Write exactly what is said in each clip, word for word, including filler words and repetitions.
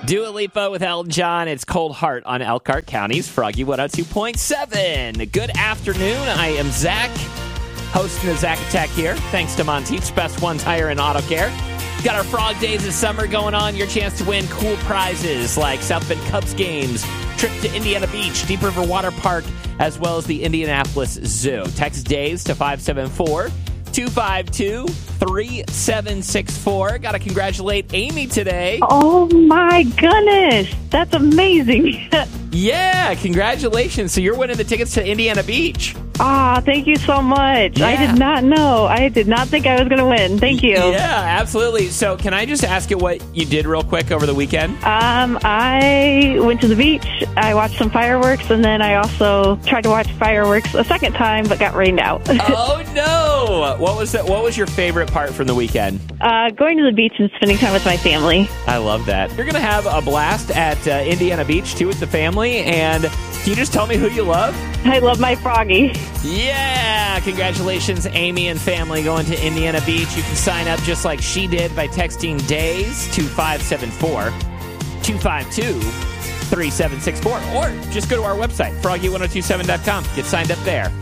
Dua Lipa with Elton John. It's Cold Heart on Elkhart County's Froggy one oh two point seven. Good afternoon. I am Zach, hosting the Zach Attack here. Thanks to Monteith's Best One Tire and Auto Care. Got our Frog Days of Summer going on. Your chance to win cool prizes like South Bend Cubs games, trip to Indiana Beach, Deep River Water Park, as well as the Indianapolis Zoo. Text DAYS to five seven four, two five two, three seven six four. Got to congratulate Amy today. Oh, my goodness. That's amazing. Yeah, congratulations. So you're winning the tickets to Indiana Beach. Ah, thank you so much. Yeah. I did not know. I did not think I was going to win. Thank you. Yeah, absolutely. So can I just ask you what you did real quick over the weekend? Um, I went to the beach. I watched some fireworks, and then I also tried to watch fireworks a second time, but got rained out. Oh, no. What was that? What was your favorite part from the weekend? uh, going to the beach and spending time with my family. I love that. You're going to have a blast at uh, Indiana Beach, too, with the family. And can you just tell me who you love? I love my Froggy. Yeah! Congratulations, Amy and family, going to Indiana Beach. You can sign up just like she did by texting DAYS to five seven four, two five two, three seven six four. Or just go to our website, froggy ten twenty-seven dot com. Get signed up there.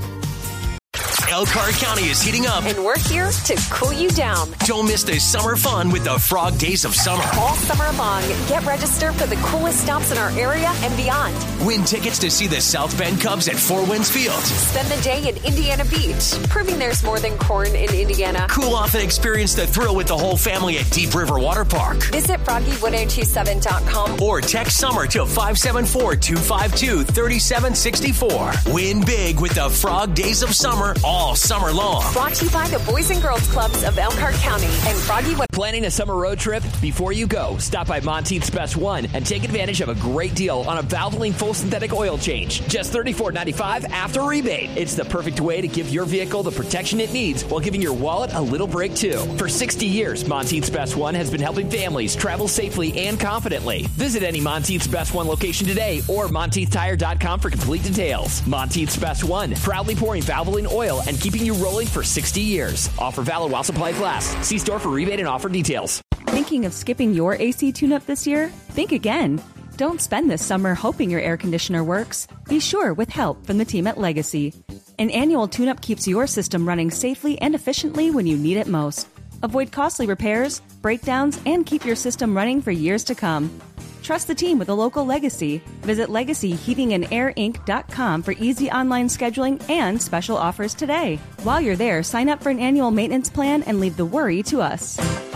Elkhart County is heating up, and we're here to cool you down. Don't miss the summer fun with the Frog Days of Summer. All summer long, get registered for the coolest stops in our area and beyond. Win tickets to see the South Bend Cubs at Four Winds Field. Spend the day in Indiana Beach, proving there's more than corn in Indiana. Cool off and experience the thrill with the whole family at Deep River Water Park. Visit froggy ten twenty-seven dot com or text SUMMER to five seven four, two five two, three seven six four. Win big with the Frog Days of Summer all summer long. Brought to you by the Boys and Girls Clubs of Elkhart County and Froggy. Planning a summer road trip? Before you go, stop by Monteith's Best One and take advantage of a great deal on a Valvoline full synthetic oil change. Just thirty-four ninety-five after rebate. It's the perfect way to give your vehicle the protection it needs while giving your wallet a little break too. For sixty years, Monteith's Best One has been helping families travel safely and confidently. Visit any Monteith's Best One location today or monteith tire dot com for complete details. Monteith's Best One, proudly pouring Valvoline oil and keeping you rolling for sixty years. Offer valid while supplies last. See store for rebate and offer details. Thinking of skipping your A C tune-up this year? Think again. Don't spend this summer hoping your air conditioner works. Be sure with help from the team at Legacy. An annual tune-up keeps your system running safely and efficiently when you need it most. Avoid costly repairs, breakdowns, and keep your system running for years to come. Trust the team with a local Legacy. Visit legacy heating and air inc dot com for easy online scheduling and special offers today. While you're there, sign up for an annual maintenance plan and leave the worry to us.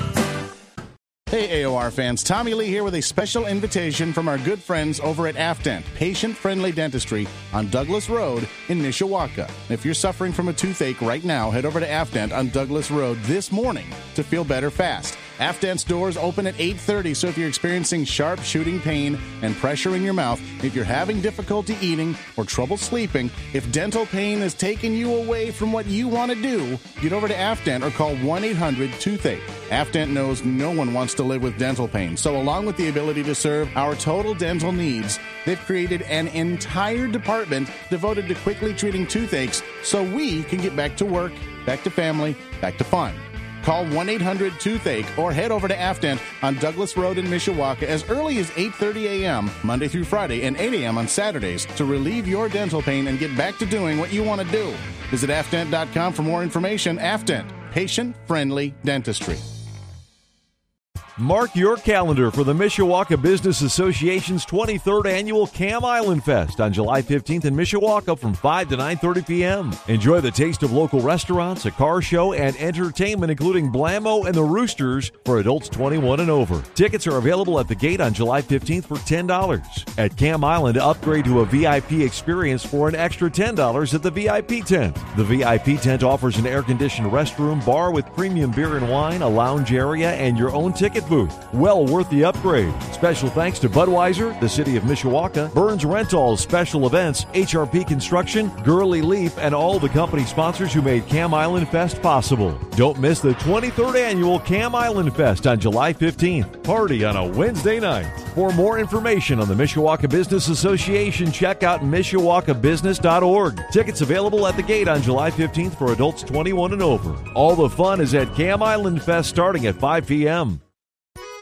Hey, A O R fans. Tommy Lee here with a special invitation from our good friends over at Afdent, patient-friendly dentistry on Douglas Road in Mishawaka. If you're suffering from a toothache right now, head over to Afdent on Douglas Road this morning to feel better fast. Afdent's doors open at eight thirty, so if you're experiencing sharp shooting pain and pressure in your mouth, if you're having difficulty eating or trouble sleeping, if dental pain is taking you away from what you want to do, get over to Afdent or call one eight hundred toothache. Afdent knows no one wants to live with dental pain, so along with the ability to serve our total dental needs, they've created an entire department devoted to quickly treating toothaches so we can get back to work, back to family, back to fun. Call one eight hundred toothache or head over to Afdent on Douglas Road in Mishawaka as early as eight thirty a.m. Monday through Friday and eight a.m. on Saturdays to relieve your dental pain and get back to doing what you want to do. Visit afdent dot com for more information. Afdent, patient-friendly dentistry. Mark your calendar for the Mishawaka Business Association's twenty-third Annual Cam Island Fest on July fifteenth in Mishawaka from five to nine thirty p.m. Enjoy the taste of local restaurants, a car show, and entertainment including Blammo and the Roosters for adults twenty-one and over. Tickets are available at the gate on July fifteenth for ten dollars. At Cam Island, upgrade to a V I P experience for an extra ten dollars at the V I P tent. The V I P tent offers an air-conditioned restroom, bar with premium beer and wine, a lounge area, and your own ticket booth. Well worth the upgrade. Special thanks to Budweiser, the City of Mishawaka, Burns Rentals, Special Events, H R P Construction, Gurley Leaf, and all the company sponsors who made Cam Island Fest possible. Don't miss the twenty-third Annual Cam Island Fest on July fifteenth. Party on a Wednesday night. For more information on the Mishawaka Business Association, check out mishawaka business dot org. Tickets available at the gate on July fifteenth for adults twenty-one and over. All the fun is at Cam Island Fest starting at five p.m.